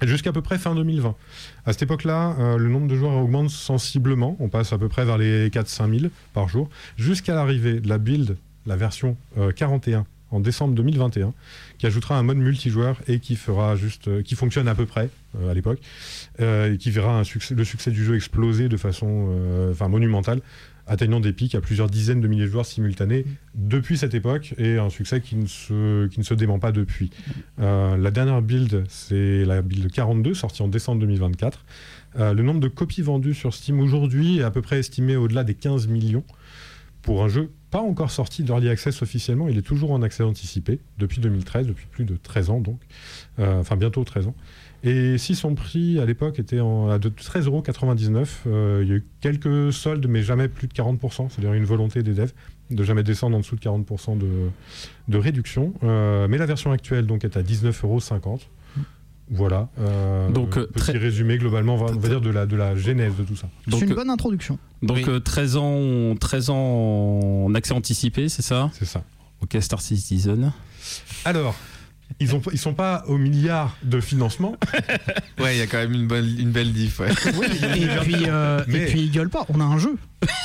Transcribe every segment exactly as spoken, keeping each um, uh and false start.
jusqu'à peu près fin deux mille vingt. À cette époque-là, euh, le nombre de joueurs augmente sensiblement. On passe à peu près vers les quatre à cinq mille par jour, jusqu'à l'arrivée de la build, la version euh, quarante et un, en décembre deux mille vingt et un, qui ajoutera un mode multijoueur et qui fera juste, euh, qui fonctionne à peu près euh, à l'époque, euh, et qui verra un succès, le succès du jeu exploser de façon euh, enfin, monumentale, atteignant des pics à plusieurs dizaines de milliers de joueurs simultanés depuis cette époque, et un succès qui ne se, qui ne se dément pas depuis. Euh, la dernière build, c'est la build quarante-deux, sortie en décembre deux mille vingt-quatre. Euh, le nombre de copies vendues sur Steam aujourd'hui est à peu près estimé au-delà des quinze millions, pour un jeu pas encore sorti d'Early Access officiellement. Il est toujours en accès anticipé depuis deux mille treize, depuis plus de treize ans donc, euh, enfin bientôt treize ans. Et si son prix à l'époque était en, à de treize euros quatre-vingt-dix-neuf, euh, il y a eu quelques soldes, mais jamais plus de quarante pour cent. C'est-à-dire une volonté des devs de jamais descendre en dessous de quarante pour cent de, de réduction. Euh, mais la version actuelle donc, est à dix-neuf euros cinquante. Voilà. Euh, donc, petit très... résumé globalement, on va, on va dire de la, de la genèse de tout ça. C'est une bonne introduction. Donc oui. euh, treize ans, treize ans en accès anticipé, c'est ça ? C'est ça. Ok, Star Citizen. Alors... Ils ont, ils sont pas au milliard de financement. Ouais, il y a quand même une, bonne, une belle diff. Ouais. Oui, et, puis, euh, Mais... et puis ils gueulent pas. On a un jeu.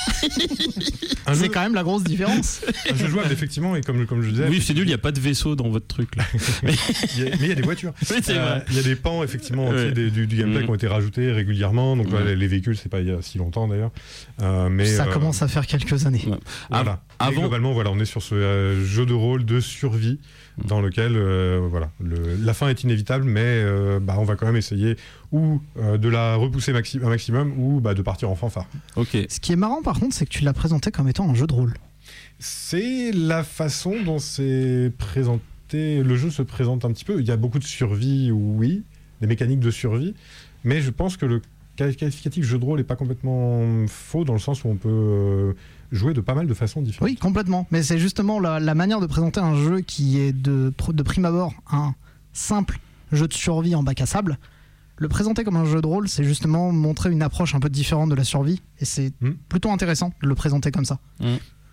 un c'est jeu... quand même la grosse différence. Un jeu jouable, effectivement, et comme, comme je disais. Oui, c'est nul. Il y a pas de vaisseau dans votre truc là. mais il y a des voitures. Oui, c'est euh, vrai. Il y a des pans effectivement ouais. entiers des, du, du gameplay mmh. qui ont été rajoutés régulièrement. Donc mmh. ouais, les véhicules, c'est pas il y a si longtemps d'ailleurs. Euh, mais ça euh... commence à faire quelques années. Ouais. Voilà. Avant... Et globalement, voilà, on est sur ce euh, jeu de rôle de survie. Dans lequel euh, voilà, le, la fin est inévitable, mais euh, bah, on va quand même essayer ou euh, de la repousser maxi- un maximum ou bah, de partir en fanfare. Okay. Ce qui est marrant par contre, c'est que tu l'as présenté comme étant un jeu de rôle. C'est la façon dont c'est présenté. Le jeu se présente un petit peu. Il y a beaucoup de survie, oui, des mécaniques de survie, mais je pense que le qualificatif jeu de rôle n'est pas complètement faux dans le sens où on peut euh, jouer de pas mal de façons différentes. Oui, complètement. Mais c'est justement la, la manière de présenter un jeu qui est de, de prime abord un simple jeu de survie en bac à sable. Le présenter comme un jeu de rôle, c'est justement montrer une approche un peu différente de la survie. Et c'est mmh. plutôt intéressant de le présenter comme ça. Mmh.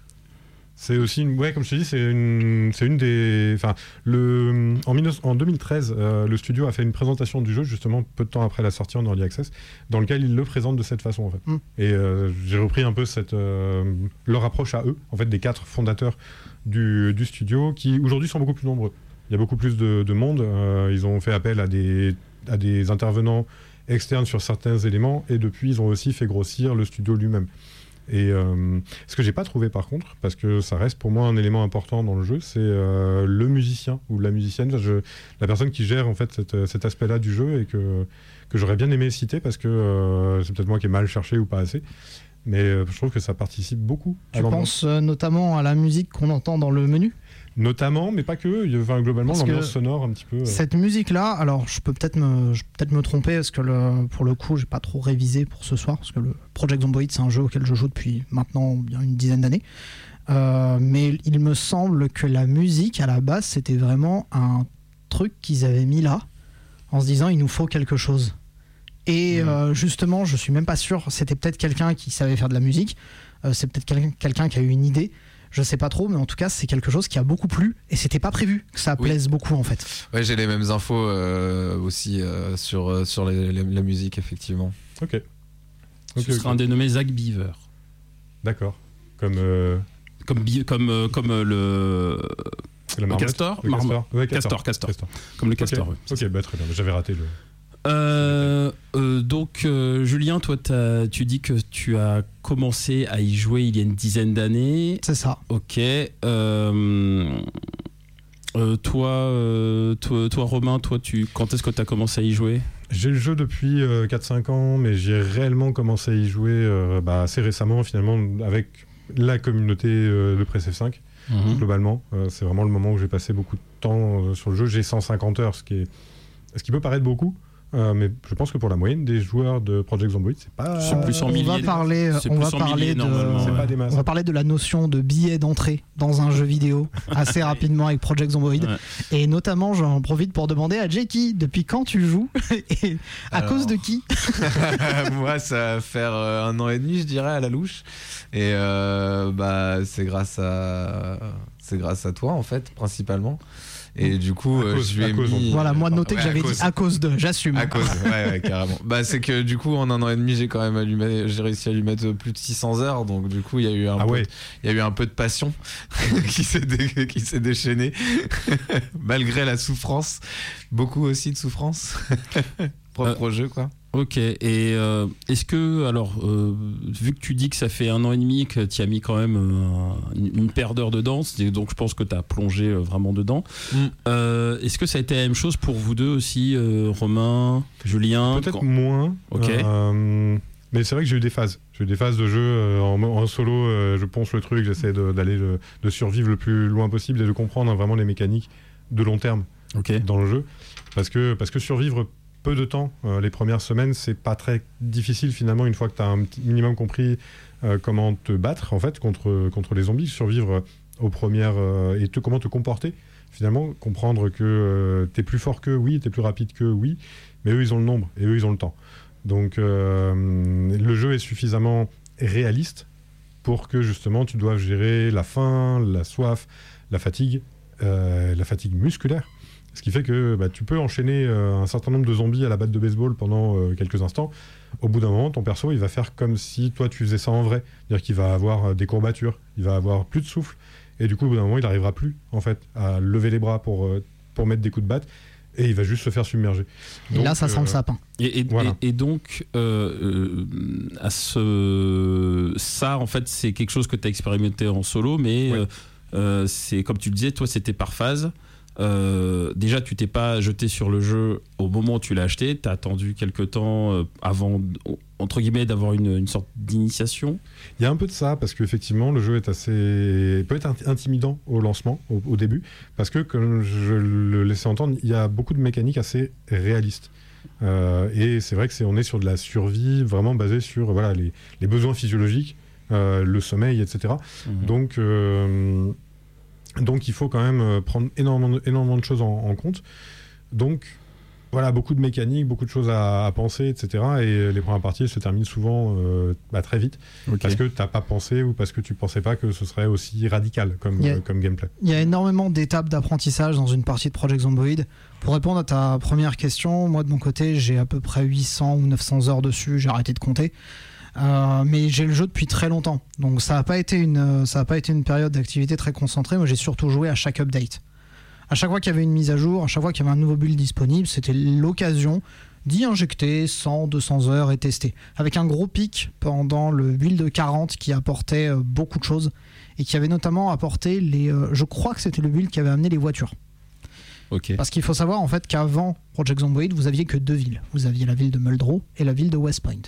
C'est aussi une, ouais, comme je te dis, c'est une, c'est une des, enfin, le, en, en deux mille treize, euh, le studio a fait une présentation du jeu justement peu de temps après la sortie en Early Access, dans lequel il le présente de cette façon en fait. Mm. Et euh, j'ai repris un peu cette, euh, leur approche à eux, en fait, des quatre fondateurs du, du studio, qui aujourd'hui sont beaucoup plus nombreux. Il y a beaucoup plus de, de monde. Euh, ils ont fait appel à des, à des intervenants externes sur certains éléments, et depuis, ils ont aussi fait grossir le studio lui-même. Et euh, ce que j'ai pas trouvé par contre, parce que ça reste pour moi un élément important dans le jeu, c'est euh, le musicien ou la musicienne, je, la personne qui gère en fait cette, cet aspect-là du jeu, et que, que j'aurais bien aimé citer parce que euh, c'est peut-être moi qui ai mal cherché ou pas assez, mais euh, je trouve que ça participe beaucoup. Tu penses euh, notamment à la musique qu'on entend dans le menu ? Notamment, mais pas que. Enfin, globalement, parce l'ambiance sonore un petit peu. Euh... Cette musique-là, alors je peux peut-être me, je peux peut-être me tromper parce que le, pour le coup, j'ai pas trop révisé pour ce soir parce que le Project Zomboid, c'est un jeu auquel je joue depuis maintenant bien une dizaine d'années. Euh, mais il me semble que la musique à la base, c'était vraiment un truc qu'ils avaient mis là en se disant il nous faut quelque chose. Et mmh. euh, justement, je suis même pas sûr. C'était peut-être quelqu'un qui savait faire de la musique. Euh, c'est peut-être quelqu'un, quelqu'un qui a eu une idée. Je sais pas trop, mais en tout cas, c'est quelque chose qui a beaucoup plu et c'était pas prévu que ça oui. plaise beaucoup en fait. Ouais, j'ai les mêmes infos euh, aussi euh, sur, sur les, les, la musique, effectivement. Ok. Ce okay, sera okay. un dénommé Zach Beaver. D'accord. Comme. Euh... Comme, comme, euh, comme euh, le. Le, le castor, le castor. Ouais, castor, castor. castor. Comme le castor. Ok, ouais, okay bah, très bien. J'avais raté le. Euh, euh, donc euh, Julien, toi tu dis que tu as commencé à y jouer il y a une dizaine d'années. C'est ça. Ok. Euh, euh, toi, euh, toi, toi Romain, toi, tu, quand est-ce que tu as commencé à y jouer ? J'ai le jeu depuis euh, quatre cinq ans, mais j'ai réellement commencé à y jouer euh, bah, assez récemment finalement avec la communauté euh, de PressF cinq. Mmh. Globalement, euh, c'est vraiment le moment où j'ai passé beaucoup de temps euh, sur le jeu. J'ai cent cinquante heures, ce qui, est, ce qui peut paraître beaucoup. Euh, mais je pense que pour la moyenne des joueurs de Project Zomboid, c'est pas. C'est plus en milliers. On va parler, on va parler de, ouais. on va parler de la notion de billet d'entrée dans un jeu vidéo assez rapidement avec Project Zomboid. Ouais. Et notamment, j'en profite pour demander à Jackie, depuis quand tu joues et à Alors... cause de qui? Moi, ça va faire un an et demi, je dirais, à la louche. Et euh, bah, c'est grâce à, c'est grâce à toi en fait, principalement. Et du coup, À cause- je lui ai à cause, mis. Voilà, moi de noter Ouais, que à j'avais cause. dit à cause de, j'assume. À cause, ouais, ouais, carrément. Bah, c'est que du coup, en un an et demi, j'ai quand même allumé, j'ai réussi à lui mettre plus de six cents heures, donc du coup, il y a eu un Ah peu, ouais. il y a eu un peu de passion qui s'est dé- qui s'est déchaînée malgré la souffrance, beaucoup aussi de souffrance. Propre au jeu, quoi. Ok, et euh, est-ce que, alors, euh, vu que tu dis que ça fait un an et demi que tu as mis quand même euh, une, une paire d'heures dedans, c'est- donc je pense que tu as plongé euh, vraiment dedans, Mm. euh, est-ce que ça a été la même chose pour vous deux aussi, euh, Romain, Julien Peut-être quand- moins. Ok. Euh, mais c'est vrai que j'ai eu des phases. J'ai eu des phases de jeu euh, en, en solo. euh, je ponce le truc, j'essaie de, d'aller le- de survivre le plus loin possible et de comprendre hein, vraiment les mécaniques de long terme Ok. dans le jeu. Parce que, parce que survivre peu de temps, euh, les premières semaines, c'est pas très difficile finalement une fois que tu as un petit minimum compris euh, comment te battre en fait contre, contre les zombies, survivre aux premières euh, et te, comment te comporter finalement, comprendre que euh, t'es plus fort qu'eux, oui, t'es plus rapide qu'eux, oui, mais eux ils ont le nombre et eux ils ont le temps. Donc euh, le jeu est suffisamment réaliste pour que justement tu doives gérer la faim, la soif, la fatigue, euh, la fatigue musculaire. Ce qui fait que bah, tu peux enchaîner euh, un certain nombre de zombies à la batte de baseball pendant euh, quelques instants. Au bout d'un moment, ton perso, il va faire comme si toi, tu faisais ça en vrai. C'est-à-dire qu'il va avoir euh, des courbatures, il va avoir plus de souffle. Et du coup, au bout d'un moment, il n'arrivera plus, en fait, à lever les bras pour, euh, pour mettre des coups de batte. Et il va juste se faire submerger. Et Donc, là, ça sent euh, le sapin. Et, et, Voilà. et- et donc, euh, euh, à ce, ça, en fait, c'est quelque chose que tu as expérimenté en solo, mais Ouais. euh, euh, c'est comme tu le disais, toi, c'était par phase. Euh, déjà, tu t'es pas jeté sur le jeu au moment où tu l'as acheté. Tu as attendu quelques temps euh, avant, entre guillemets, d'avoir une, une sorte d'initiation. Il y a un peu de ça, parce qu'effectivement, le jeu est assez... peut être int- intimidant au lancement, au, au début, parce que, comme je le laissais entendre, il y a beaucoup de mécaniques assez réalistes. Euh, et c'est vrai que c'est, on est sur de la survie vraiment basée sur voilà, les, les besoins physiologiques, euh, le sommeil, et cetera. Mhm. Donc, euh, donc il faut quand même euh, prendre énormément de, énormément de choses en, en compte. Donc voilà, beaucoup de mécaniques, beaucoup de choses à, à penser, et cetera. Et les premières parties elles se terminent souvent euh, bah, très vite. Ok. Parce que tu n'as pas pensé ou parce que tu pensais pas que ce serait aussi radical comme, Yeah. euh, comme gameplay. Il y a énormément d'étapes d'apprentissage dans une partie de Project Zomboid. Pour répondre à ta première question, moi de mon côté, j'ai à peu près huit cents ou neuf cents heures dessus, j'ai arrêté de compter. Euh, mais j'ai le jeu depuis très longtemps. Donc ça n'a pas été une, ça a pas été une période d'activité très concentrée. Moi j'ai surtout joué à chaque update. À chaque fois qu'il y avait une mise à jour, à chaque fois qu'il y avait un nouveau build disponible, c'était l'occasion d'y injecter cent, deux cents heures et tester. Avec un gros pic pendant le build quarante qui apportait euh, beaucoup de choses et qui avait notamment apporté les. Euh, je crois que c'était le build qui avait amené les voitures. Ok. Parce qu'il faut savoir en fait qu'avant Project Zomboid, vous aviez que deux villes. Vous aviez la ville de Muldrow et la ville de West Point.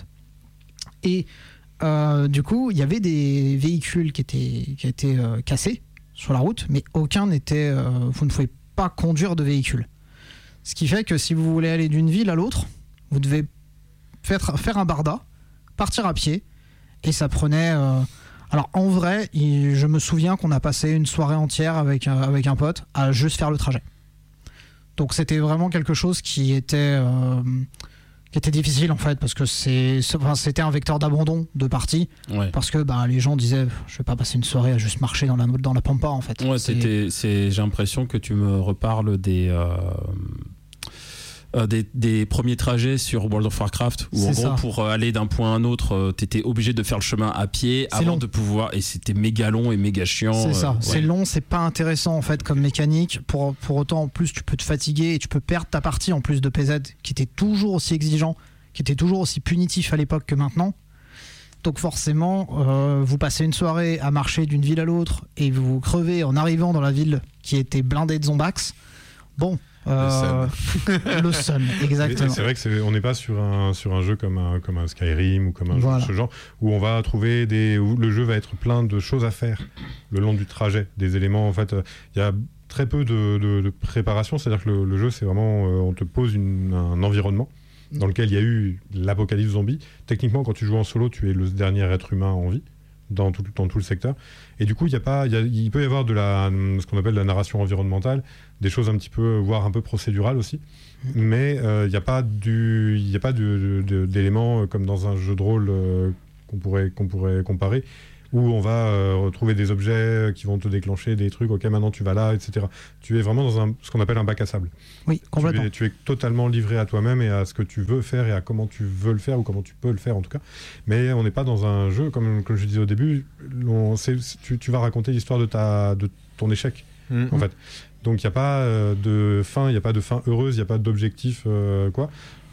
Et euh, du coup, il y avait des véhicules qui étaient, qui étaient euh, cassés sur la route, mais aucun n'était. Euh, vous ne pouvez pas conduire de véhicule. Ce qui fait que si vous voulez aller d'une ville à l'autre, vous devez faire, faire un barda, partir à pied, et ça prenait. Euh, alors en vrai, il- je me souviens qu'on a passé une soirée entière avec, un- avec un pote à juste faire le trajet. Donc c'était vraiment quelque chose qui était, euh, qui était difficile en fait, parce que c'est, c'est- enfin, c'était un vecteur d'abandon de partie, Ouais. parce que bah, les gens disaient je vais pas passer une soirée à juste marcher dans la, dans la pampa en fait. Ouais, C'est- c'était, c'est, j'ai l'impression que tu me reparles des, euh, euh, des, des premiers trajets sur World of Warcraft où en C'est gros ça. pour euh, aller d'un point à un autre, euh, t'étais obligé de faire le chemin à pied C'est avant long. de pouvoir, et c'était méga long et méga chiant. C'est euh, ça, ouais. c'est long, c'est pas intéressant en fait comme mécanique. Pour, pour autant, en plus, tu peux te fatiguer et tu peux perdre ta partie en plus de P Z qui était toujours aussi exigeant, qui était toujours aussi punitif à l'époque que maintenant. Donc forcément, euh, vous passez une soirée à marcher d'une ville à l'autre et vous crevez en arrivant dans la ville qui était blindée de zombax. Bon, euh, le sun, Et exactement. c'est vrai que c'est, on n'est pas sur un, sur un jeu comme un, comme un Skyrim ou comme un Voilà. jeu de ce genre où on va trouver des, où le jeu va être plein de choses à faire le long du trajet, des éléments en fait. Il y a très peu de, de, de préparation, c'est-à-dire que le, le jeu c'est vraiment, euh, on te pose une, un environnement dans lequel il y a eu l'apocalypse zombie. Techniquement, quand tu joues en solo, tu es le dernier être humain en vie dans tout, dans tout le secteur. Et du coup, il y a pas, il, y a, il peut y avoir de la, ce qu'on appelle de la narration environnementale, des choses un petit peu, voire un peu procédurales aussi. Mais euh, il n'y a pas, du, il y a pas de, de, de, d'éléments euh, comme dans un jeu de rôle euh, qu'on pourrait, qu'on pourrait comparer, où on va euh, retrouver des objets qui vont te déclencher des trucs, ok, maintenant tu vas là, et cetera. Tu es vraiment dans un, ce qu'on appelle un bac à sable. Oui, complètement. Tu es, tu es totalement livré à toi-même et à ce que tu veux faire et à comment tu veux le faire ou comment tu peux le faire en tout cas. Mais on n'est pas dans un jeu, comme, comme je disais au début, on, c'est, c'est, tu, tu vas raconter l'histoire de, ta, de ton échec, mm-hmm. en fait. Donc il n'y a pas euh, de fin, il n'y a pas de fin heureuse, il n'y a pas d'objectif, euh, quoi.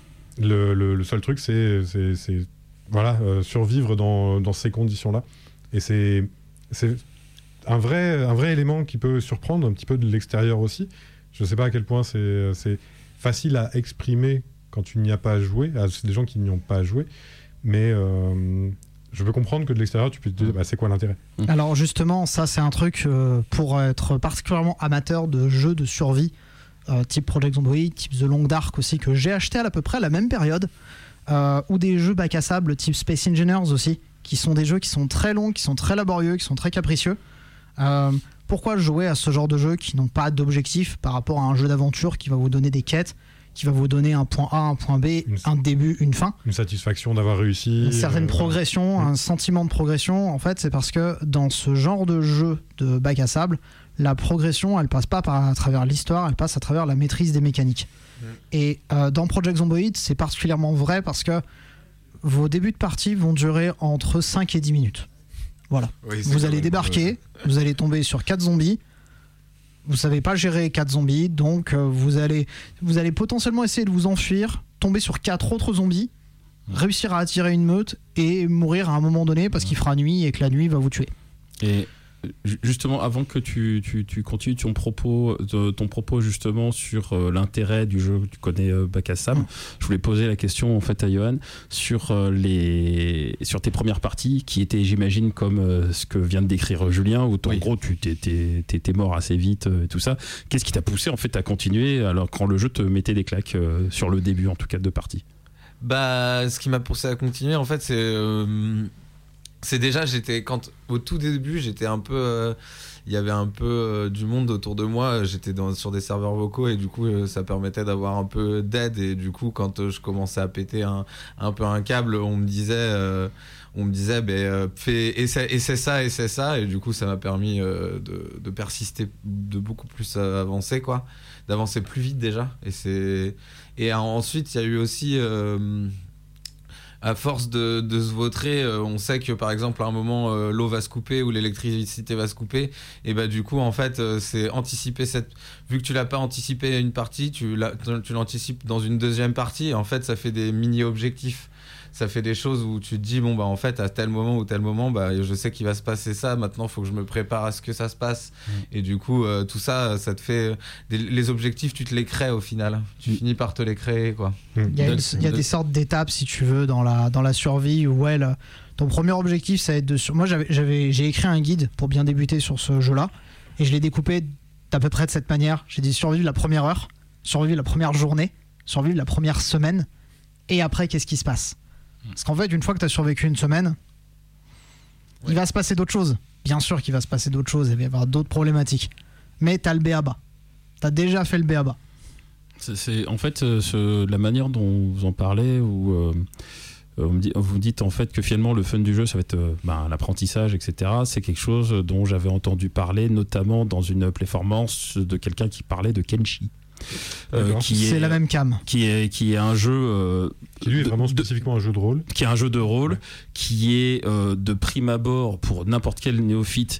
Le, le, le seul truc, c'est, c'est, c'est voilà, euh, survivre dans, dans ces conditions-là. Et c'est, c'est un, vrai, un vrai élément qui peut surprendre un petit peu de l'extérieur aussi. Je ne sais pas à quel point c'est, c'est facile à exprimer quand tu n'y as pas joué. Ah, c'est des gens qui n'y ont pas joué. Mais euh, je peux comprendre que de l'extérieur, tu peux te dire bah, c'est quoi l'intérêt. Alors justement, ça c'est un truc euh, pour être particulièrement amateur de jeux de survie, euh, type Project Zomboid, type The Long Dark aussi, que j'ai acheté à, à peu près à la même période, euh, ou des jeux bac à sable type Space Engineers aussi, qui sont des jeux qui sont très longs, qui sont très laborieux, qui sont très capricieux. Euh, pourquoi jouer à ce genre de jeux qui n'ont pas d'objectif par rapport à un jeu d'aventure qui va vous donner des quêtes, qui va vous donner un point A, un point B, une, un début, une fin. Une satisfaction d'avoir réussi. Une certaine euh, progression, ouais. Un sentiment de progression. En fait, c'est parce que dans ce genre de jeu de bac à sable, la progression, elle passe pas par, à travers l'histoire, elle passe à travers la maîtrise des mécaniques. Ouais. Et euh, dans Project Zomboid, c'est particulièrement vrai parce que vos débuts de partie vont durer entre cinq et dix minutes. Voilà. Oui, vous allez débarquer, ouais. Vous allez tomber sur quatre zombies. Vous savez pas gérer quatre zombies, donc euh, vous allez, vous allez potentiellement essayer de vous enfuir, tomber sur quatre autres zombies, réussir à attirer une meute et mourir à un moment donné parce qu'il fera nuit et que la nuit va vous tuer. Et justement, avant que tu, tu, tu continues ton propos, ton propos justement sur euh, l'intérêt du jeu que tu connais, euh, bac à sable, mmh. je voulais poser la question en fait à Johan sur, euh, les, sur tes premières parties qui étaient, j'imagine, comme euh, ce que vient de décrire Julien, où en oui. gros tu t'es, t'es, t'es mort assez vite euh, et tout ça. Qu'est-ce qui t'a poussé en fait à continuer alors quand le jeu te mettait des claques euh, sur le début en tout cas de partie? Bah, ce qui m'a poussé à continuer en fait c'est... Euh... C'est déjà, j'étais quand au tout début, j'étais un peu, euh, il y avait un peu euh, du monde autour de moi. J'étais dans, sur des serveurs vocaux et du coup, euh, ça permettait d'avoir un peu d'aide. Et du coup, quand euh, je commençais à péter un, un peu un câble, on me disait, euh, on me disait, ben euh, fais, essaie, essaie ça, essaie ça. Et du coup, ça m'a permis euh, de, de persister, de beaucoup plus euh, avancer, quoi, d'avancer plus vite déjà. Et c'est, et ensuite, il y a eu aussi. Euh, À force de, de se vautrer, euh, on sait que par exemple à un moment euh, l'eau va se couper ou l'électricité va se couper, et bah du coup en fait euh, c'est anticiper cette, vu que tu l'as pas anticipé une partie, tu, la, tu l'anticipes dans une deuxième partie, et en fait ça fait des mini objectifs, ça fait des choses où tu te dis bon bah en fait à tel moment ou tel moment bah je sais qu'il va se passer ça, maintenant faut que je me prépare à ce que ça se passe, mmh. et du coup euh, tout ça ça te fait des, les objectifs tu te les crées au final, tu mmh. finis par te les créer quoi. Il y a, une, il y a des sortes d'étapes si tu veux dans la dans la survie où ouais le, ton premier objectif ça va être de sur... moi j'avais j'avais j'ai écrit un guide pour bien débuter sur ce jeu là et je l'ai découpé d'à peu près de cette manière. J'ai dit survivre la première heure, survivre la première journée, survivre la première semaine, et après qu'est-ce qui se passe. Parce qu'en fait, une fois que tu as survécu une semaine, ouais. il va se passer d'autres choses. Bien sûr qu'il va se passer d'autres choses, il va y avoir d'autres problématiques. Mais tu as le B A B A. Tu as déjà fait le B A B A. C'est, c'est, en fait, euh, ce, la manière dont vous en parlez, où euh, on me dit, vous dites en fait que finalement le fun du jeu, ça va être euh, ben, l'apprentissage, et cetera. C'est quelque chose dont j'avais entendu parler, notamment dans une performance de quelqu'un qui parlait de Kenshi. Euh, qui c'est est, la même cam qui est, qui est un jeu euh, qui lui est vraiment spécifiquement de, un jeu de rôle qui est un jeu de rôle ouais. qui est euh, de prime abord pour n'importe quel néophyte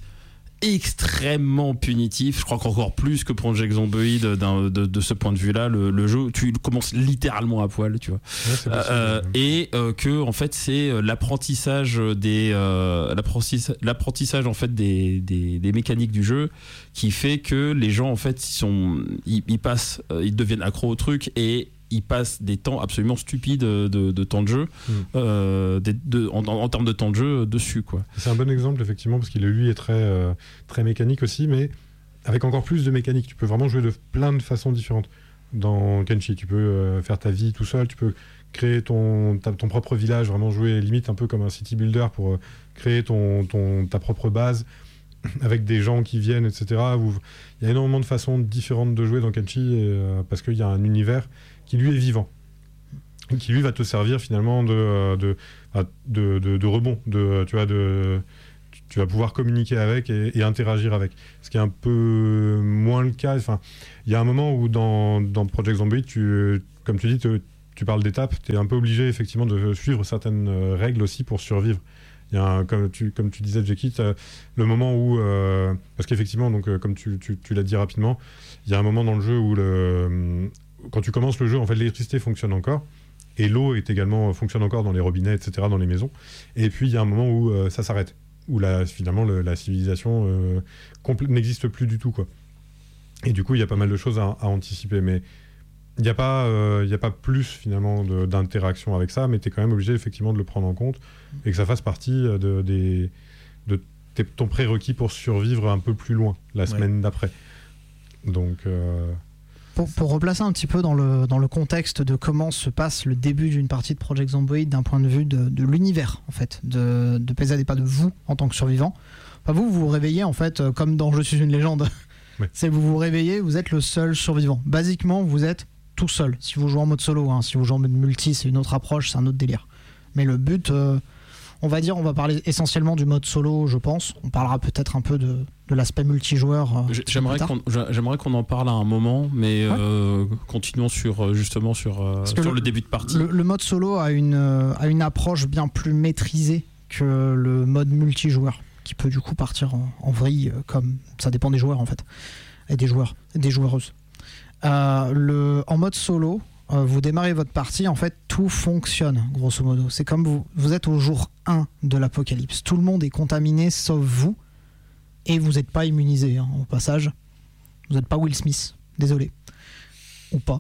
extrêmement punitif. Je crois qu'encore plus que Project Zomboid de, de ce point de vue là le, le jeu tu commences littéralement à poil tu vois ouais, euh, et euh, que en fait c'est l'apprentissage des euh, l'apprentissage, l'apprentissage en fait des, des, des mécaniques du jeu qui fait que les gens en fait ils sont ils, ils passent euh, ils deviennent accros au truc et ils passent des temps absolument stupides de, de, de temps de jeu mmh. euh, de, de, en, en termes de temps de jeu dessus quoi. C'est un bon exemple effectivement parce qu'il lui est très, euh, très mécanique aussi mais avec encore plus de mécanique. Tu peux vraiment jouer de plein de façons différentes dans Kenshi. Tu peux euh, faire ta vie tout seul, tu peux créer ton, ta, ton propre village, vraiment jouer limite un peu comme un city builder pour euh, créer ton, ton, ta propre base avec des gens qui viennent, et cetera. Où il y a énormément de façons différentes de jouer dans Kenshi et, euh, parce qu'il y a un univers qui lui est vivant, qui lui va te servir finalement de, de, de, de, de rebond, de, tu vois, de, tu vas pouvoir communiquer avec et, et interagir avec. Ce qui est un peu moins le cas. Enfin, il y a un moment où dans, dans Project Zomboid, tu, comme tu dis, te, tu parles d'étapes, tu es un peu obligé effectivement de suivre certaines règles aussi pour survivre. Il y a un, comme, tu, comme tu disais, Jackie, le moment où... Euh, parce qu'effectivement, donc, euh, comme tu, tu, tu l'as dit rapidement, il y a un moment dans le jeu où, le, quand tu commences le jeu, en fait, l'électricité fonctionne encore, et l'eau est également, fonctionne encore dans les robinets, et cetera, dans les maisons. Et puis, il y a un moment où euh, ça s'arrête, où la, finalement, le, la civilisation euh, compl- n'existe plus du tout, quoi. Et du coup, il y a pas mal de choses à, à anticiper, mais... Il n'y a, euh, a pas plus finalement de, d'interaction avec ça, mais tu es quand même obligé effectivement de le prendre en compte et que ça fasse partie de, de, de, de ton prérequis pour survivre un peu plus loin la semaine ouais. d'après. Donc, euh... pour, pour replacer un petit peu dans le, dans le contexte de comment se passe le début d'une partie de Project Zomboid d'un point de vue de, de l'univers en fait, de, de P Z et pas de vous en tant que survivant. Enfin, vous, vous vous réveillez en fait comme dans Je suis une légende. Ouais. C'est vous vous réveillez, vous êtes le seul survivant. Basiquement, vous êtes tout seul, si vous jouez en mode solo, hein. Si vous jouez en mode multi, c'est une autre approche, c'est un autre délire. Mais le but, euh, on va dire, on va parler essentiellement du mode solo, je pense. On parlera peut-être un peu de, de l'aspect multijoueur. Euh, j'aimerais, qu'on, j'aimerais qu'on en parle à un moment, mais ouais. euh, continuons sur, justement sur, euh, sur le, le début de partie. Le, le mode solo a une, euh, a une approche bien plus maîtrisée que le mode multijoueur, qui peut du coup partir en, en vrille, comme ça dépend des joueurs en fait, et des joueurs, et des joueuses. Euh, le, en mode solo, euh, vous démarrez votre partie, en fait tout fonctionne grosso modo. C'est comme vous, vous êtes au jour un de l'apocalypse. Tout le monde est contaminé sauf vous, et vous n'êtes pas immunisé hein, au passage. Vous n'êtes pas Will Smith, désolé. Ou pas.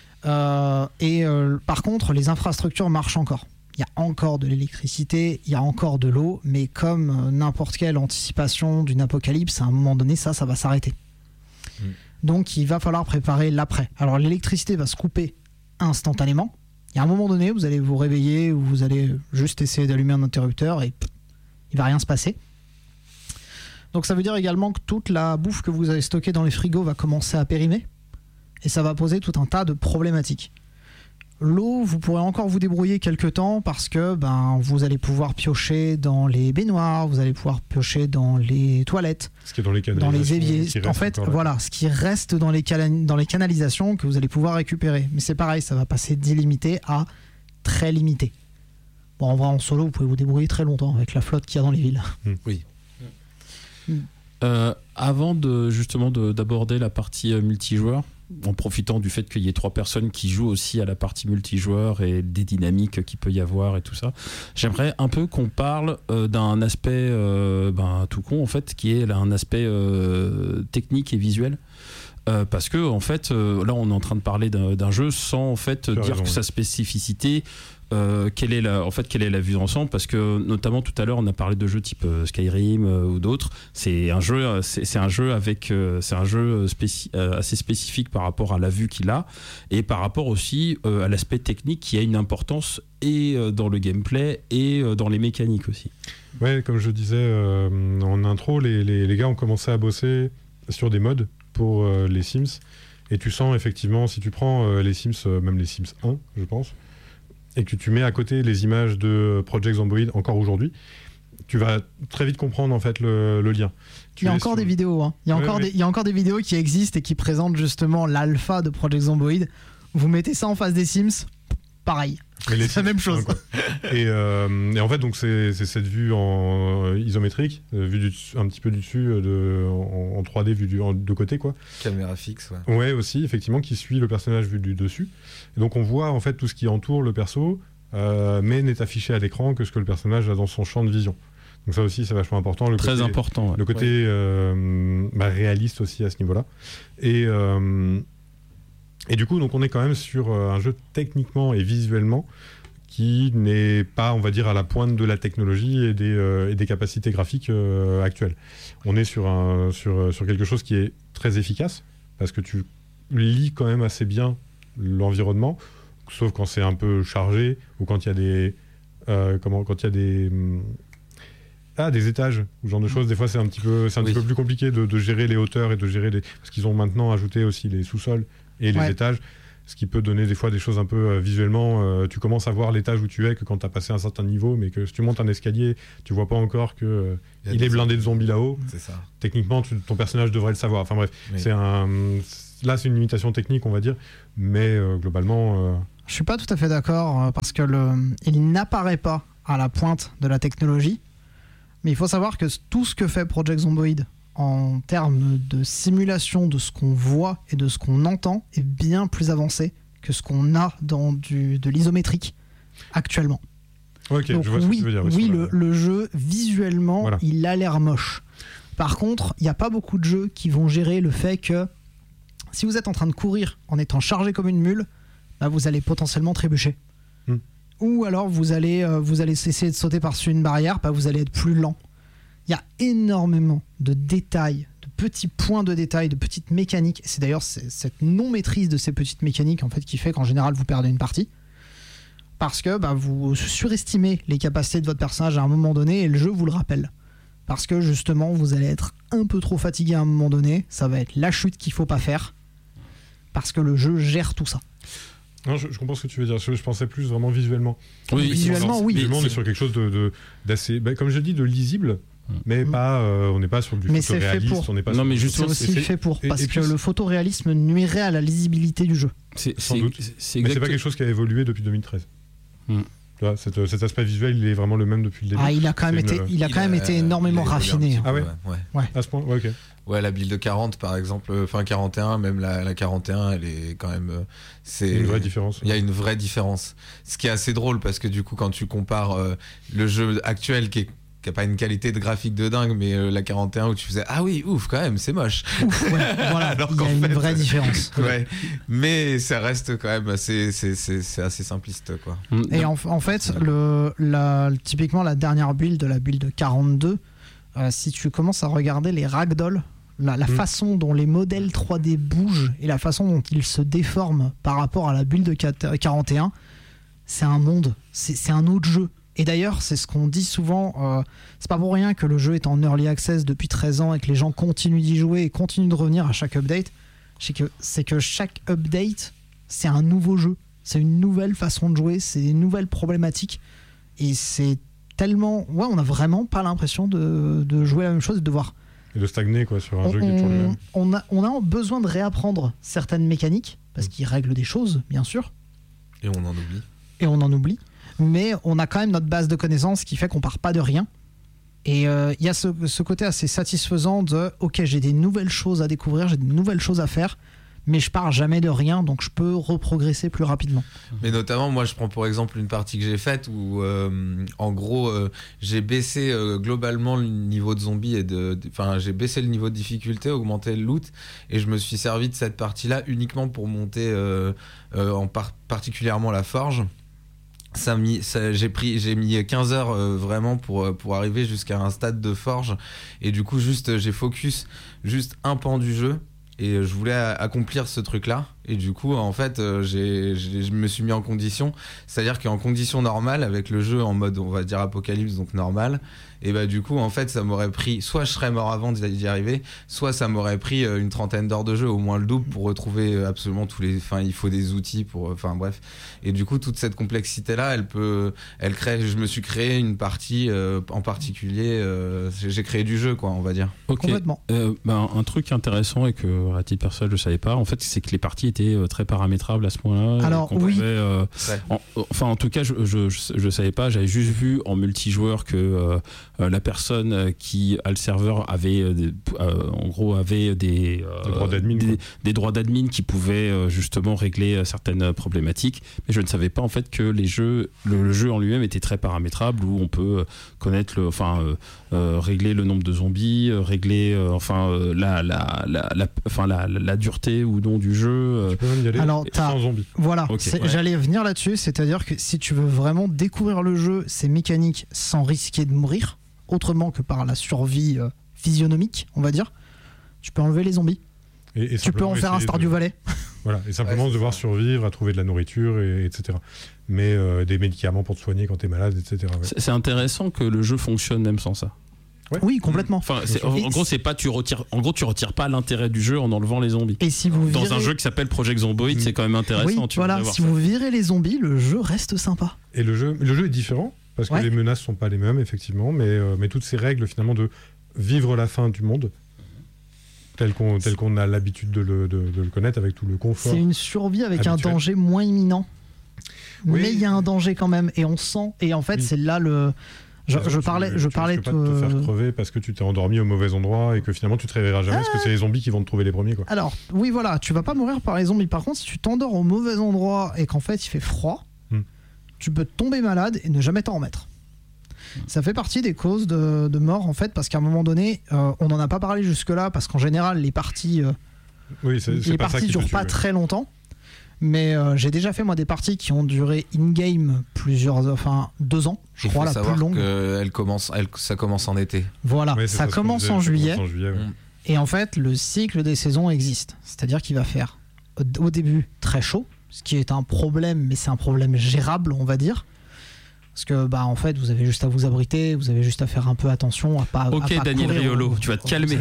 Euh, et euh, par contre, les infrastructures marchent encore. Il y a encore de l'électricité, il y a encore de l'eau, mais comme n'importe quelle anticipation d'une apocalypse, à un moment donné, ça, ça va s'arrêter. Mmh. Donc il va falloir préparer l'après. Alors l'électricité va se couper instantanément. Et à un moment donné, vous allez vous réveiller ou vous allez juste essayer d'allumer un interrupteur et pff, il va rien se passer. Donc ça veut dire également que toute la bouffe que vous avez stockée dans les frigos va commencer à périmer. Et ça va poser tout un tas de problématiques. L'eau, vous pourrez encore vous débrouiller quelques temps parce que ben, vous allez pouvoir piocher dans les baignoires, vous allez pouvoir piocher dans les toilettes, ce qui est dans les dans les éviers. En fait, voilà, ce qui reste dans les, cala- dans les canalisations que vous allez pouvoir récupérer. Mais c'est pareil, ça va passer d'illimité à très limité. Bon, en vrai, en solo, vous pouvez vous débrouiller très longtemps avec la flotte qu'il y a dans les villes. Mmh. Oui. Mmh. Euh, avant de, justement de, d'aborder la partie euh, multijoueur, en profitant du fait qu'il y ait trois personnes qui jouent aussi à la partie multijoueur et des dynamiques qu'il peut y avoir et tout ça, j'aimerais un peu qu'on parle euh, d'un aspect euh, ben, tout con en fait, qui est là, un aspect euh, technique et visuel. Euh, parce que en fait, euh, là on est en train de parler d'un, d'un jeu sans en fait dire raison, que sa spécificité, euh, quelle est la, en fait quelle est la vue d'ensemble, parce que notamment tout à l'heure on a parlé de jeux type euh, Skyrim euh, ou d'autres. C'est un jeu, c'est, c'est un jeu avec, euh, c'est un jeu spéci- euh, assez spécifique par rapport à la vue qu'il a et par rapport aussi euh, à l'aspect technique qui a une importance et euh, dans le gameplay et euh, dans les mécaniques aussi. Ouais, comme je disais euh, en intro, les, les, les gars ont commencé à bosser sur des mods pour euh, les Sims, et tu sens effectivement, si tu prends euh, les Sims, euh, même les Sims un, je pense, et que tu mets à côté les images de Project Zomboid encore aujourd'hui, tu vas très vite comprendre en fait le, le lien. Tu il y a encore sur... des vidéos, hein. il, y a ouais, encore ouais. Des, il y a encore des vidéos qui existent et qui présentent justement l'alpha de Project Zomboid. Vous mettez ça en face des Sims, pareil. Mais c'est la même chose. et, euh, et en fait, donc c'est, c'est cette vue en isométrique, euh, vue du, un petit peu du dessus, de, en, en trois D, vue du, en, de côté, quoi. Caméra fixe, ouais. Ouais, aussi, effectivement, qui suit le personnage vu du dessus. Et donc on voit en fait tout ce qui entoure le perso, euh, mais n'est affiché à l'écran que ce que le personnage a dans son champ de vision. Donc ça aussi, c'est vachement important. Le Très côté, important. Ouais. Le côté ouais. euh, bah, réaliste aussi à ce niveau-là. Et euh, Et du coup, donc on est quand même sur euh, un jeu techniquement et visuellement qui n'est pas, on va dire, à la pointe de la technologie et des, euh, et des capacités graphiques euh, actuelles. On est sur, un, sur, sur quelque chose qui est très efficace, parce que tu lis quand même assez bien l'environnement, sauf quand c'est un peu chargé, ou quand il y a des... Euh, comment, quand il y a des... Ah, des étages, ou ce genre de choses. Des fois, c'est un petit peu, c'est un oui. petit peu plus compliqué de, de gérer les hauteurs et de gérer les... Parce qu'ils ont maintenant ajouté aussi les sous-sols et les ouais. étages. ce qui peut donner des fois des choses un peu euh, visuellement. Euh, tu commences à voir l'étage où tu es que quand tu as passé un certain niveau, mais que si tu montes un escalier, tu vois pas encore que euh, il, il est blindé de zombies là-haut. C'est ça. Techniquement, tu, ton personnage devrait le savoir. Enfin bref, Oui. c'est un, là c'est une limitation technique, on va dire, mais euh, globalement. Euh... Je suis pas tout à fait d'accord euh, parce que le, il n'apparaît pas à la pointe de la technologie, mais il faut savoir que tout ce que fait Project Zomboid en termes de simulation de ce qu'on voit et de ce qu'on entend est bien plus avancé que ce qu'on a dans du, de l'isométrique actuellement. Ok, Donc je vois ce oui, que tu veux dire. oui, sur le, la- le jeu visuellement, Voilà. il a l'air moche. Par contre, il n'y a pas beaucoup de jeux qui vont gérer le fait que si vous êtes en train de courir en étant chargé comme une mule, bah, vous allez potentiellement trébucher. Hmm. Ou alors vous allez, euh, vous allez essayer de sauter par-dessus une barrière, bah, vous allez être plus lent. Il y a énormément de détails, de petits points de détail, de petites mécaniques. Et c'est d'ailleurs c'est- cette non-maîtrise de ces petites mécaniques en fait, qui fait qu'en général vous perdez une partie. Parce que bah, vous surestimez les capacités de votre personnage à un moment donné et le jeu vous le rappelle. Parce que justement vous allez être un peu trop fatigué à un moment donné, ça va être la chute qu'il faut pas faire. Parce que le jeu gère tout ça. Non, je, je comprends ce que tu veux dire. Je, je pensais plus vraiment visuellement. Oui, Visuellement, oui. Visuellement, on est c'est- sur quelque chose de, de- d'assez, bah, comme je dis, de lisible, mais Mm. pas. euh, on n'est pas sur du Mais c'est fait photoréaliste. pour. On n'est pas Non, sur- mais C'est justement, aussi c'est- fait pour. et- Parce et que puis- le photoréalisme nuirait à la lisibilité du jeu. C'est Sans c'est- doute. c'est Mais c'est exact- pas quelque chose qui a évolué depuis deux mille treize. Mm. Tu vois, cet, cet aspect visuel, il est vraiment le même depuis le début. Ah, il a quand même C'est été, une- il a quand même été énormément il a évolué un raffiné. petit hein. peu, Ah ouais ouais, ouais. À ce point, ouais, ok. Ouais, la build de quarante par exemple, euh, enfin quarante et un, même la, la quarante et un, elle est quand même. euh, c'est Il y a une vraie différence. Il y a une vraie différence. Ce qui est assez drôle parce que du coup, quand tu compares euh, le jeu actuel qui est qui a pas une qualité de graphique de dingue, mais euh, la quarante et un où tu faisais ah oui ouf quand même c'est moche. Ouf, ouais, voilà, Alors il y qu'en a une fait, vraie euh, différence. Ouais, mais ça reste quand même assez c'est c'est c'est assez simpliste quoi. Et en, en fait, le, la, typiquement la dernière build, la build quarante-deux, euh, si tu commences à regarder les ragdoll, la, la Mm. façon dont les modèles trois D bougent et la façon dont ils se déforment par rapport à la build quarante et un, c'est un monde, c'est c'est un autre jeu. Et d'ailleurs, c'est ce qu'on dit souvent, euh, c'est pas pour rien que le jeu est en early access depuis treize ans et que les gens continuent d'y jouer et continuent de revenir à chaque update. C'est que, c'est que chaque update, c'est un nouveau jeu. C'est une nouvelle façon de jouer, c'est des nouvelles problématiques. Et c'est tellement. Ouais, on n'a vraiment pas l'impression de, de jouer la même chose et de voir. Et de stagner quoi, sur un On, jeu qui est toujours le même. on a, on a besoin de réapprendre certaines mécaniques, parce qu'ils règlent des choses, bien sûr, Et on en oublie. et on en oublie. Mais on a quand même notre base de connaissances qui fait qu'on part pas de rien. Et il euh, y a ce, ce côté assez satisfaisant de ok, j'ai des nouvelles choses à découvrir, j'ai des nouvelles choses à faire, mais je pars jamais de rien, donc je peux reprogresser plus rapidement. Mais notamment, moi, je prends pour exemple une partie que j'ai faite où, euh, en gros, euh, j'ai baissé euh, globalement le niveau de zombies et de, enfin, j'ai baissé le niveau de difficulté, augmenté le loot, et je me suis servi de cette partie-là uniquement pour monter, euh, euh, en par- particulièrement la forge. Ça, a mis- ça j'ai pris, j'ai mis quinze heures euh, vraiment pour pour arriver jusqu'à un stade de forge, et du coup, juste, j'ai focus juste un pan du jeu. Et je voulais accomplir ce truc-là. Et du coup, en fait, euh, j'ai, j'ai, je me suis mis en condition. C'est-à-dire qu'en condition normale, avec le jeu en mode, on va dire, apocalypse, donc normal, et bah du coup, en fait, ça m'aurait pris... Soit je serais mort avant d'y arriver, soit ça m'aurait pris euh, une trentaine d'heures de jeu, au moins le double, pour retrouver euh, absolument tous les... Enfin, il faut des outils pour... Enfin, bref. Et du coup, toute cette complexité-là, elle peut... Elle crée... Je me suis créé une partie euh, en particulier... Euh, j'ai j'ai créé du jeu, quoi, on va dire. Ok. Complètement. Euh, ben, un truc intéressant et que à titre personnel je savais pas, en fait, c'est que les parties étaient euh, très paramétrables à ce point-là. Alors, qu'on oui. pouvait, euh, Ouais. en- enfin, en tout cas, je, je, je, je savais pas. J'avais juste vu en multijoueur que euh, euh, la personne euh, qui a le serveur avait, euh, des- euh, en gros, avait des, euh, Des droits d'admin, des, quoi. des droits d'admin qui pouvaient euh, justement régler euh, certaines problématiques. Mais je ne savais pas en fait que les jeux, le, le jeu en lui-même était très paramétrable, où on peut euh, connaître, le, enfin, euh, euh, régler le nombre de zombies, euh, régler, euh, enfin, euh, la, la, la, la, enfin, la, la, la dureté ou non du jeu. euh, Tu peux même y aller Alors, t'as- sans zombies. Voilà, Ok, c'est- ouais. j'allais venir là-dessus, c'est-à-dire que si tu veux vraiment découvrir le jeu, ses mécaniques, sans risquer de mourir, autrement que par la survie euh, physionomique, on va dire, tu peux enlever les zombies. Et, et Tu peux simplement en faire un essayer Stardew de- Valley. Voilà, et simplement Ouais, c'est devoir ça. survivre, à trouver de la nourriture, et, etc. Mais euh, des médicaments pour te soigner quand t'es malade, et cetera. Ouais. C'est c'est intéressant que le jeu fonctionne même sans ça. Ouais. Oui, complètement. Enfin, c'est, en, Et en gros, c'est pas tu retires. En gros, tu retires pas l'intérêt du jeu en enlevant les zombies. Et si vous Dans virez... un jeu qui s'appelle Project Zomboid, c'est quand même intéressant. Oui, tu voilà. vois, Si ça. vous virez les zombies, le jeu reste sympa. Et le jeu, le jeu est différent parce que Ouais. les menaces sont pas les mêmes effectivement, mais euh, mais toutes ces règles finalement de vivre la fin du monde tel qu'on tel qu'on a l'habitude de le, de, de le connaître avec tout le confort. C'est une survie avec habituel. un danger moins imminent. Oui. Mais il y a un danger quand même, et on sent. Et en fait, Oui. c'est là le. Je, Tu- je parlais, je tu parlais risques pas de te de- faire crever parce que tu t'es endormi au mauvais endroit et que finalement tu te réveilleras jamais parce que c'est les zombies qui vont te trouver les premiers quoi. Alors, oui, voilà, tu vas pas mourir par les zombies. Par contre, si tu t'endors au mauvais endroit et qu'en fait il fait froid, Hmm. tu peux tomber malade et ne jamais t'en remettre. Ça fait partie des causes de, de mort en fait, parce qu'à un moment donné, euh, on n'en a pas parlé jusque-là, parce qu'en général, les parties, euh, Oui, c'est, c'est les pas ça parties qui peut durent tuer. pas très longtemps. Mais euh, j'ai déjà fait moi des parties qui ont duré in-game plusieurs, enfin deux ans, je Il crois faut la savoir plus longue. que elle commence, elle, ça commence en été. Voilà, Ouais, c'est ça ce qu'on commence disait, en ça juillet. commence en juillet, ouais. Mm. Et en fait, le cycle des saisons existe. C'est-à-dire qu'il va faire au- au début très chaud, ce qui est un problème, mais c'est un problème gérable, on va dire. Parce que, bah, en fait, vous avez juste à vous abriter, vous avez juste à faire un peu attention à pas. Ok, à pas Daniel courir Riolo, au- tu vas te au- calmer.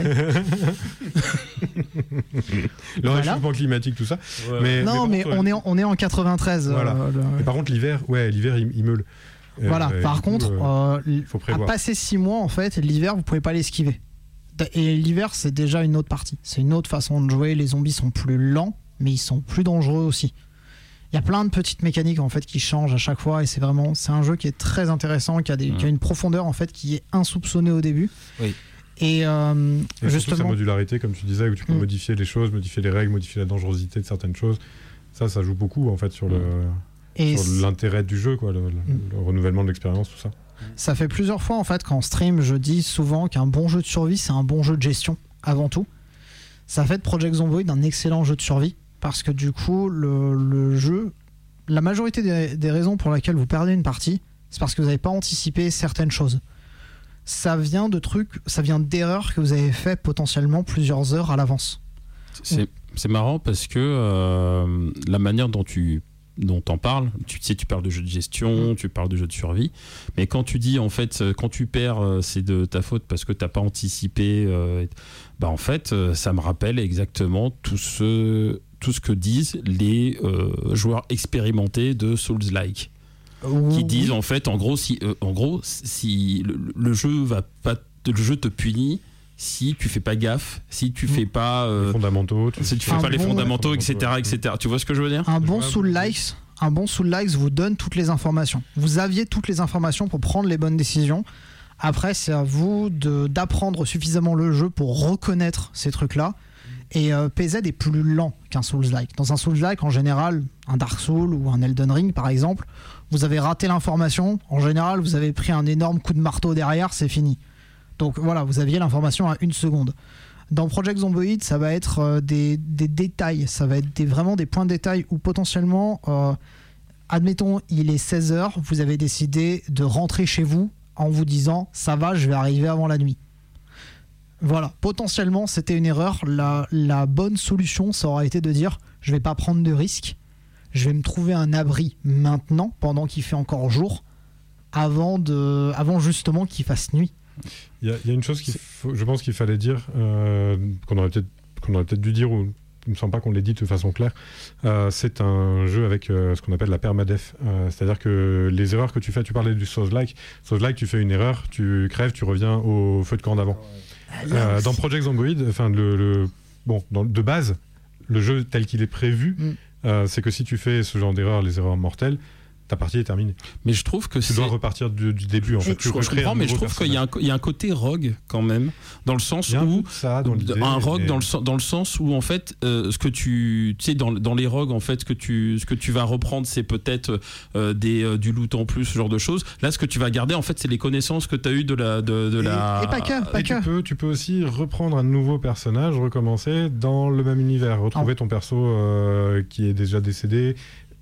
Le Voilà. réchauffement climatique, tout ça. Mais, Non, mais, par contre, on, est en, on est en quatre-vingt-treize. Voilà. euh, le- mais par contre, l'hiver, ouais, l'hiver, il, il meule. Euh, Voilà, et par du coup, contre, euh, euh, faut à prévoir. passer six mois, en fait, l'hiver, vous pouvez pas l'esquiver. Et l'hiver, c'est déjà une autre partie. C'est une autre façon de jouer. Les zombies sont plus lents, mais ils sont plus dangereux aussi. Il y a plein de petites mécaniques en fait qui changent à chaque fois, et c'est vraiment c'est un jeu qui est très intéressant, qui a, des, Mmh. qui a une profondeur en fait qui est insoupçonnée au début. Oui. Et, euh, Et surtout sa justement, modularité, comme tu disais, où tu peux Mm. modifier les choses, modifier les règles, modifier la dangerosité de certaines choses. Ça, ça joue beaucoup en fait sur, le, et sur l'intérêt du jeu, quoi, le, le- Mm. le renouvellement de l'expérience, tout ça. ça fait plusieurs fois en fait qu'en stream, je dis souvent qu'un bon jeu de survie, c'est un bon jeu de gestion avant tout. Ça fait de Project Zomboid un excellent jeu de survie, parce que du coup, le, le jeu, la majorité des, des raisons pour lesquelles vous perdez une partie, c'est parce que vous n'avez pas anticipé certaines choses. Ça vient de trucs, ça vient d'erreurs que vous avez fait potentiellement plusieurs heures à l'avance. C'est, c'est marrant parce que euh, la manière dont tu dont t'en parles, tu sais, tu parles de jeu de gestion, tu parles de jeu de survie, mais quand tu dis en fait, euh, quand tu perds, euh, c'est de ta faute parce que t'as pas anticipé, euh, et- bah en fait, euh, ça me rappelle exactement tout ce tout ce que disent les euh, joueurs expérimentés de Souls-like, qui disent en fait, en gros, si euh, en gros, si le, le jeu va pas, le jeu te punit si tu fais pas gaffe, si tu fais pas euh, Les fondamentaux, tu, si tu Un fais pas les bon- fondamentaux, Ouais. et cetera, et cetera. Tu vois ce que je veux dire? Un bon Ouais, Soul-Likes, un bon Soul-Likes vous donne toutes les informations. Vous aviez toutes les informations pour prendre les bonnes décisions. Après, c'est à vous de, d'apprendre suffisamment le jeu pour reconnaître ces trucs-là. Et euh, P Z est plus lent qu'un Souls-like. Dans un Souls-like, en général, un Dark Souls ou un Elden Ring, par exemple, vous avez raté l'information. En général, vous avez pris un énorme coup de marteau derrière, c'est fini. Donc voilà, vous aviez l'information à une seconde. Dans Project Zomboid, ça va être euh, des, des détails, ça va être des, vraiment des points de détail où potentiellement, euh, admettons, il est seize heures, vous avez décidé de rentrer chez vous en vous disant ça va, je vais arriver avant la nuit. Voilà, potentiellement c'était une erreur. La, la bonne solution, ça aurait été de dire je vais pas prendre de risques, je vais me trouver un abri maintenant pendant qu'il fait encore jour, avant, de, avant justement qu'il fasse nuit. Il y, a- il y a une chose qu'il faut, je pense qu'il fallait dire, euh, qu'on aurait peut-être qu'on aurait peut-être dû dire, ou il me semble pas qu'on l'ait dit de façon claire. Euh, c'est un jeu avec euh, ce qu'on appelle la permadef. Euh, c'est-à-dire que les erreurs que tu fais, tu parlais du Souls-like. Souls-like, tu fais une erreur, tu crèves, tu reviens au feu de camp d'avant. Euh, dans Project Zomboid, enfin le, le- bon, dans- de base, le jeu tel qu'il est prévu, Mm. euh, c'est que si tu fais ce genre d'erreur, les erreurs mortelles, ta partie est terminée. Mais je trouve que Tu c'est. dois repartir du, du début en Je, fait. je- Tu je recrées comprends, un mais je nouveau trouve qu'il y a, un, il y a un côté rogue quand même, dans le sens Il y a un où peu de ça dans l'idée. un rogue mais- dans le sen- dans le sens où en fait euh, ce que tu tu sais dans, dans les rogues en fait ce que tu ce que tu vas reprendre c'est peut-être euh, des euh, du loot en plus, ce genre de choses. Là ce que tu vas garder en fait c'est les connaissances que tu as eues de la de, de Et- la et pas que, pas Et tu que. peux, tu peux aussi reprendre un nouveau personnage, recommencer dans le même univers, retrouver ton perso euh, qui est déjà décédé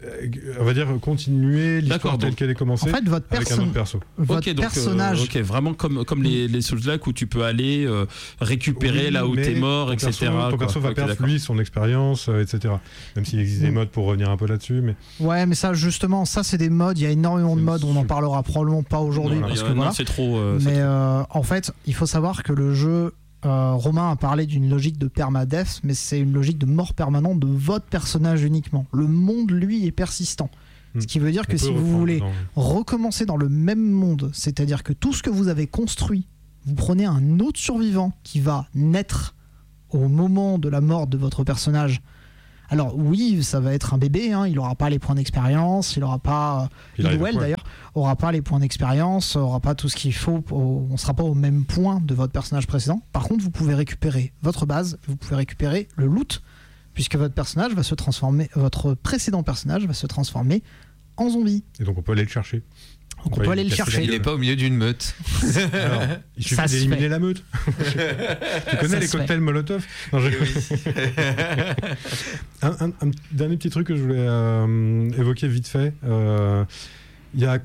on va dire continuer l'histoire D'accord, telle donc, qu'elle est commencée. En fait, votre, avec un perso- autre perso. votre Ok, donc, personnage. euh, ok, vraiment comme, comme les, les Souls-like où tu peux aller euh, récupérer Oui, là où mais t'es mort, ton et cetera. perso, ton quoi. perso va Ok, perdre d'accord. lui son expérience, euh, et cetera. Même s'il existe des Mm. modes pour revenir un peu là-dessus, mais Ouais, mais ça, justement, ça, c'est des modes. Il y a énormément de C'est modes. On en super. parlera probablement pas aujourd'hui Non, parce euh, que non, voilà. c'est trop. euh, c'est Mais trop. euh, en fait, il faut savoir que le jeu, euh, Romain a parlé d'une logique de permadeath, mais c'est une logique de mort permanente de votre personnage uniquement. Le monde, lui, est persistant. Hmm. Ce qui veut dire on que peut si vous reprendre voulez dans- recommencer dans le même monde, c'est-à-dire que tout ce que vous avez construit, vous prenez un autre survivant qui va naître au moment de la mort de votre personnage. Alors oui, ça va être un bébé, hein, il n'aura pas les points d'expérience, il n'aura pas... Il arrive à Lidwell poil. d'ailleurs, aura pas les points d'expérience, aura pas tout ce qu'il faut, pour- on sera pas au même point de votre personnage précédent. Par contre, vous pouvez récupérer votre base, vous pouvez récupérer le loot, puisque votre personnage va se transformer, votre précédent personnage va se transformer en zombie. Et donc on peut aller le chercher. Donc on Ouais, peut aller le casser la chercher. Il est pas au milieu d'une meute. Alors, il suffit Ça se d'éliminer fait. la meute. Tu connais Ça les se cocktails Molotov? Non, je- un, un- un dernier petit truc que je voulais euh, évoquer vite fait. Euh, Il y a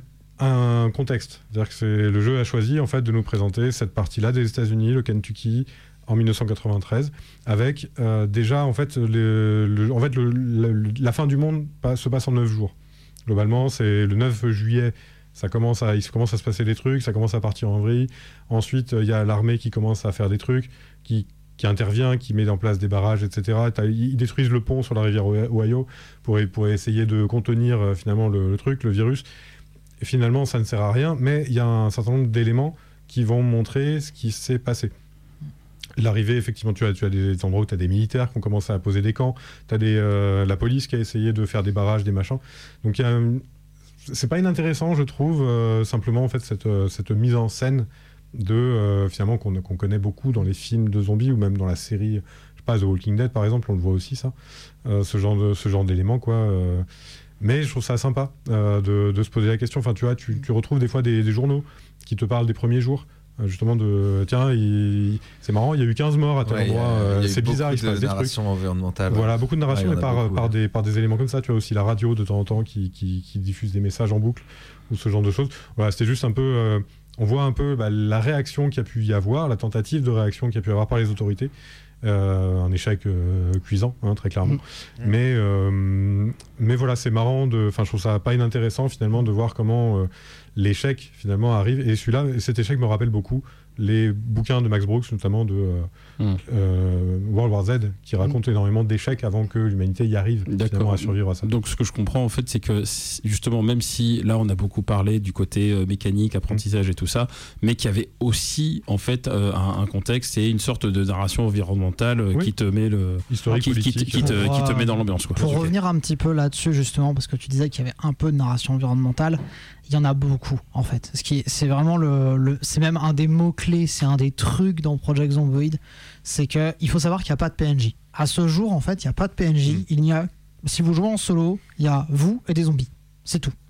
un contexte. C'est-à-dire que c'est, le jeu a choisi en fait de nous présenter cette partie-là des États-Unis, le Kentucky, en mille neuf cent quatre-vingt-treize, avec euh, déjà en fait, le, le- en fait le- le- la fin du monde pa- se passe en neuf jours. Globalement, c'est le neuf juillet. Ça commence à, il se commence à se passer des trucs, ça commence à partir en vrille. Ensuite, il y a l'armée qui commence à faire des trucs, qui, qui intervient, qui met en place des barrages, et cetera. T'as- Ils détruisent le pont sur la rivière Ohio pour, pour essayer de contenir euh, finalement le, le truc, le virus. Et finalement, ça ne sert à rien, mais il y a un certain nombre d'éléments qui vont montrer ce qui s'est passé. L'arrivée, effectivement, tu as, tu as des endroits où tu as des militaires qui ont commencé à poser des camps, tu as des, euh, la police qui a essayé de faire des barrages, des machins. Donc, il y a un- c'est pas inintéressant, je trouve, euh, simplement, en fait, cette, euh, cette mise en scène de, euh, finalement, qu'on qu'on connaît beaucoup dans les films de zombies ou même dans la série, je sais pas, The Walking Dead, par exemple, on le voit aussi, ça, euh, ce genre de, ce genre d'éléments, quoi. euh. Mais je trouve ça sympa euh, de, de se poser la question. Enfin, tu vois, tu, tu retrouves des fois des, des journaux qui te parlent des premiers jours. euh, Justement, de tiens, il- c'est marrant, il y a eu quinze morts à tel Ouais, il y a- endroit. euh, il y a eu c'est bizarre, il beaucoup se passe de des trucs. narration environnementale. Voilà, beaucoup de narration, Ouais, il y mais en a par, beaucoup, par, ouais. des, par des éléments comme ça. Tu as aussi la radio de temps en temps qui, qui, qui diffuse des messages en boucle ou ce genre de choses. Voilà, c'était juste un peu. euh, on voit un peu bah, la réaction qu'il y a pu y avoir, la tentative de réaction qu'il y a pu y avoir par les autorités. Euh, un échec euh, cuisant, hein, très clairement. Mm. Mais, euh, mais voilà, c'est marrant. De, enfin, je trouve ça pas inintéressant finalement de voir comment euh, l'échec finalement arrive. Et celui-là, cet échec me rappelle beaucoup les bouquins de Max Brooks, notamment de euh, Mm. euh, World War Z, qui racontent énormément d'échecs avant que l'humanité y arrive finalement D'accord. à survivre à ça. Donc ce que je comprends en fait, c'est que si- justement, même si là on a beaucoup parlé du côté euh, mécanique, apprentissage et tout ça, mais qu'il y avait aussi en fait euh, un, un contexte et une sorte de narration environnementale euh, Oui. qui te met le Historique, qui, qui te- politique. qui te, Pour, qui te euh, met dans l'ambiance quoi. Pour Ok. revenir un petit peu là-dessus, justement, parce que tu disais qu'il y avait un peu de narration environnementale, il y en a beaucoup, en fait. Ce qui est- c'est vraiment le, le- c'est même un des mots-clés, c'est un des trucs dans Project Zomboid, c'est qu'il faut savoir qu'il n'y a pas de P N J. À ce jour, en fait, il n'y a pas de P N J. Mm. Il n'y a, si vous jouez en solo, il y a vous et des zombies. C'est tout.